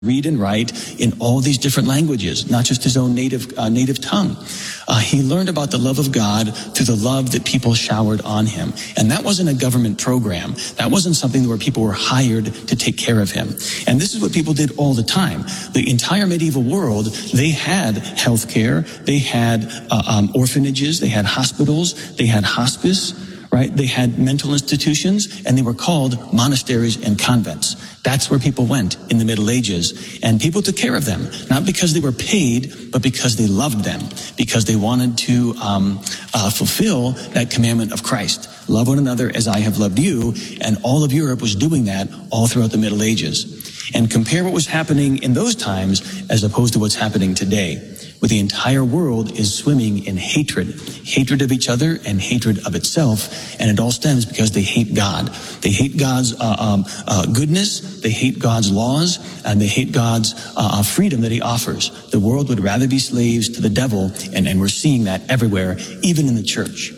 read and write in all these different languages, not just his own native tongue. He learned about the love of God through the love that people showered on him. And that wasn't a government program. That wasn't something where people were hired to take care of him. And this is what people did all the time. The entire medieval world, they had healthcare, they had orphanages, they had hospitals, they had hospice, right? They had mental institutions, and they were called monasteries and convents. That's where people went in the Middle Ages. And people took care of them, not because they were paid, but because they loved them, because they wanted to fulfill that commandment of Christ. Love one another as I have loved you. And all of Europe was doing that all throughout the Middle Ages. And compare what was happening in those times as opposed to what's happening today, where the entire world is swimming in hatred of each other and hatred of itself. And it all stems because they hate God. They hate God's goodness, they hate God's laws, and they hate God's freedom that he offers. The world would rather be slaves to the devil, and we're seeing that everywhere, even in the church.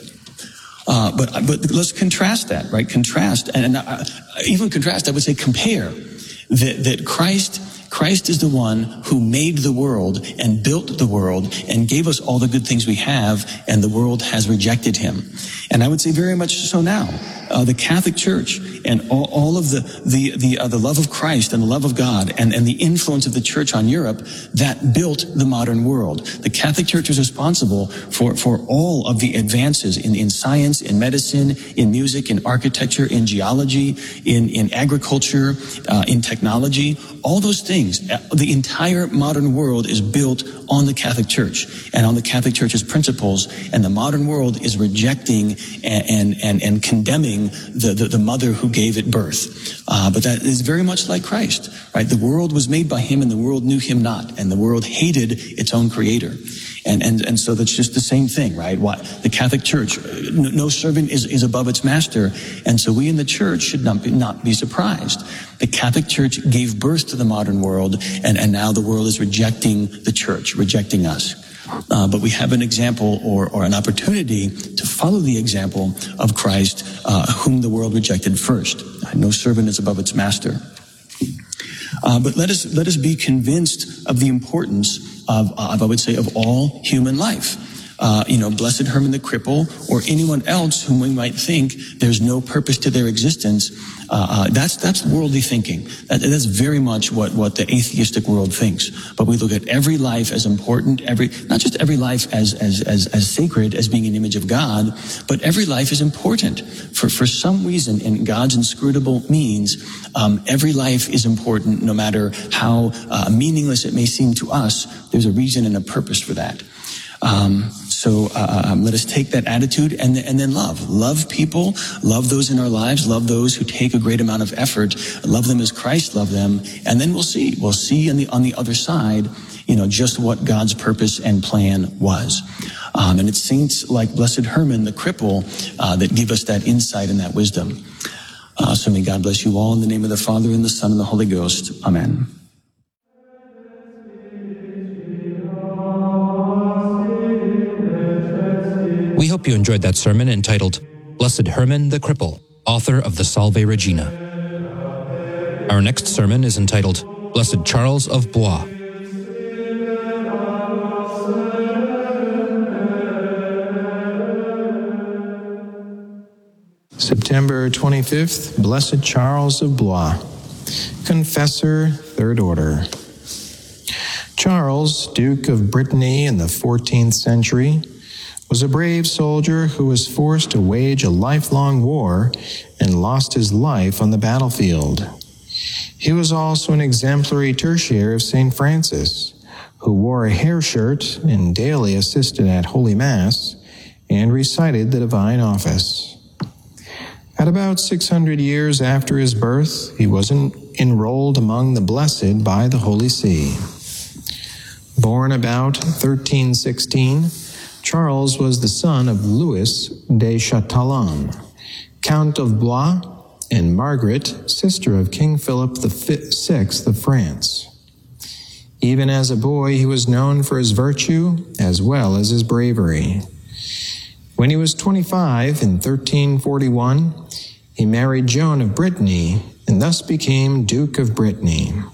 But let's contrast that, right? Contrast, and even contrast, I would say compare that Christ is the one who made the world and built the world and gave us all the good things we have, and the world has rejected him. And I would say very much so now. The Catholic Church and all of the love of Christ and the love of God and the influence of the church on Europe, that built the modern world. The Catholic Church is responsible for all of the advances in science, in medicine, in music, in architecture, in geology, in agriculture, in technology, all those things. The entire modern world is built on the Catholic Church and on the Catholic Church's principles, and the modern world is rejecting and condemning the mother who gave it birth. But that is very much like Christ, right? The world was made by him, and the world knew him not, and the world hated its own creator. And so that's just the same thing, right? The Catholic Church, no servant is above its master. And so we in the church should not be surprised. The Catholic Church gave birth to the modern world, and now the world is rejecting the church, rejecting us. But we have an example or an opportunity to follow the example of Christ, whom the world rejected first. No servant is above its master. But let us be convinced of the importance of I would say, of all human life. Blessed Herman the cripple, or anyone else whom we might think there's no purpose to their existence. That's worldly thinking. That's very much what the atheistic world thinks. But we look at every life as important, not just every life as sacred, as being an image of God, but every life is important. For some reason, in God's inscrutable means, every life is important, no matter how meaningless it may seem to us. There's a reason and a purpose for that. So let us take that attitude and then love people, love those in our lives, love those who take a great amount of effort, love them as Christ loved them, and then we'll see on the other side, just what God's purpose and plan was. And it's saints like Blessed Herman the cripple that give us that insight and that wisdom. So may God bless you all in the name of the Father and the Son and the Holy Ghost. Amen. We hope you enjoyed that sermon entitled Blessed Herman the Cripple, author of the Salve Regina. Our next sermon is entitled Blessed Charles of Blois. September 25th, Blessed Charles of Blois, Confessor, Third Order. Charles, Duke of Brittany in the 14th century, was a brave soldier who was forced to wage a lifelong war and lost his life on the battlefield. He was also an exemplary tertiary of St. Francis, who wore a hair shirt and daily assisted at Holy Mass and recited the divine office. At about 600 years after his birth, he was enrolled among the blessed by the Holy See. Born about 1316, Charles was the son of Louis de Châtillon, Count of Blois, and Margaret, sister of King Philip VI of France. Even as a boy, he was known for his virtue as well as his bravery. When he was 25 in 1341, he married Joan of Brittany and thus became Duke of Brittany.